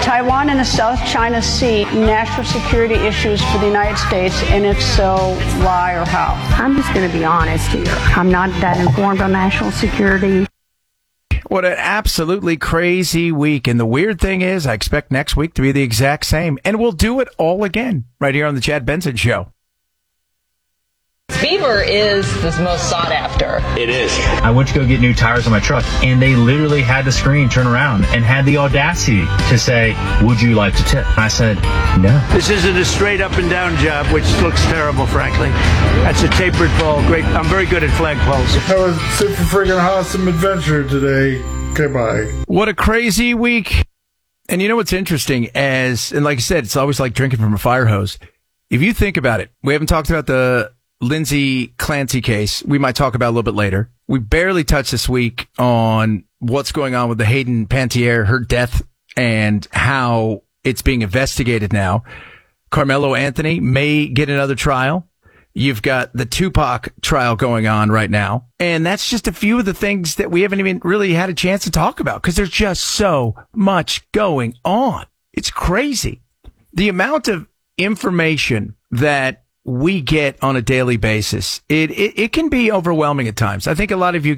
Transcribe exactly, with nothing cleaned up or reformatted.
Taiwan and the South China Sea national security issues for the United States? And if so, why or how? I'm just going to be honest here. I'm not that informed on national security. What an absolutely crazy week. And the weird thing is, I expect next week to be the exact same. And we'll do it all again right here on the Chad Benson Show. Beaver is the most sought after. It is. I went to go get new tires on my truck, and they literally had the screen turn around and had the audacity to say, would you like to tip? I said, no. This isn't a straight up and down job, which looks terrible, frankly. That's a tapered pole. Great. I'm very good at flagpoles. That was super freaking awesome adventure today. Okay, bye. What a crazy week. And you know what's interesting? As, and like I said, it's always like drinking from a fire hose. If you think about it, we haven't talked about the Lindsay Clancy case. We might talk about a little bit later. We barely touched this week on what's going on with the Hayden Panettiere, her death, and how it's being investigated now. Carmelo Anthony may get another trial. You've got the Tupac trial going on right now. And that's just a few of the things that we haven't even really had a chance to talk about because there's just so much going on. It's crazy. The amount of information that we get on a daily basis, it, it, it can be overwhelming at times. I think a lot of you